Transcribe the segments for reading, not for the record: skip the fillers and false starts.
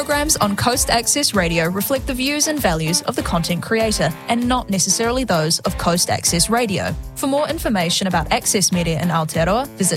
programs on Coast Access Radio reflect the views and values of the content creator and not necessarily those of Coast Access Radio. For more information about Access Media in Aotearoa, visit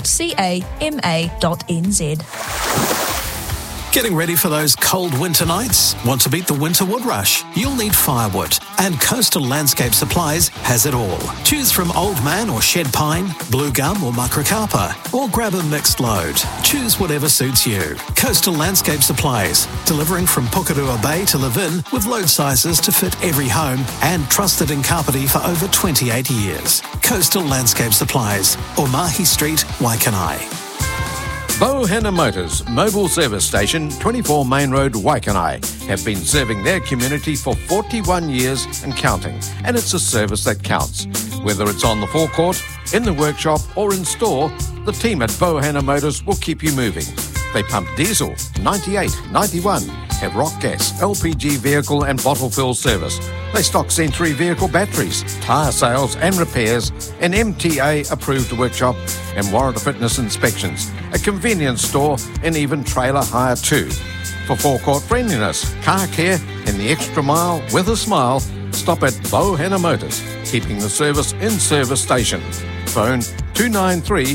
cama.nz. Getting ready for those cold winter nights? Want to beat the winter wood rush? You'll need firewood, and Coastal Landscape Supplies has it all. Choose from Old Man or Shed Pine, Blue Gum or Macrocarpa, or grab a mixed load. Choose whatever suits you. Coastal Landscape Supplies, delivering from Pukerua Bay to Levin with load sizes to fit every home and trusted in Kapiti for over 28 years. Coastal Landscape Supplies, Omahi Street, Waikanai. Bohenna Motors, mobile service station, 24 Main Road, Waikanai, have been serving their community for 41 years and counting, and it's a service that counts. Whether it's on the forecourt, in the workshop or in store, the team at Bohenna Motors will keep you moving. They pump diesel, 98, 91, have rock gas, LPG vehicle and bottle fill service. They stock Century vehicle batteries, tyre sales and repairs, an MTA-approved workshop and warrant fitness inspections, a convenience store and even trailer hire too. For forecourt friendliness, car care and the extra mile with a smile, stop at Bohenna Motors, keeping the service in service station. Phone 293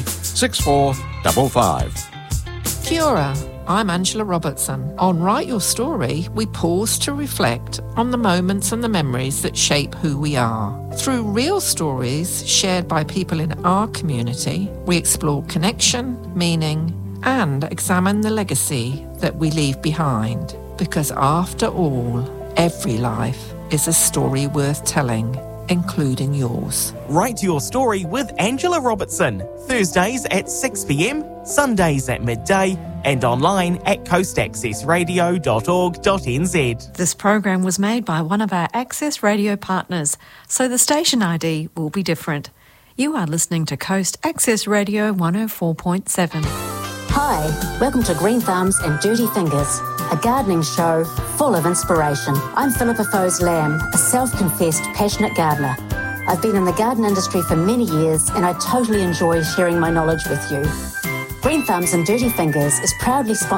6455. Kia ora, I'm Angela Robertson. On Write Your Story, we pause to reflect on the moments and the memories that shape who we are. Through real stories shared by people in our community, we explore connection, meaning, and examine the legacy that we leave behind. Because after all, every life is a story worth telling, including yours. Write Your Story with Angela Robertson. Thursdays at 6 p.m, Sundays at midday, and online at coastaccessradio.org.nz. This program was made by one of our Access Radio partners, so the station ID will be different. You are listening to Coast Access Radio 104.7. Hi, welcome to Green Thumbs and Dirty Fingers, a gardening show full of inspiration. I'm Philippa Foes Lamb, a self-confessed passionate gardener. I've been in the garden industry for many years and I totally enjoy sharing my knowledge with you. Green Thumbs and Dirty Fingers is proudly sponsored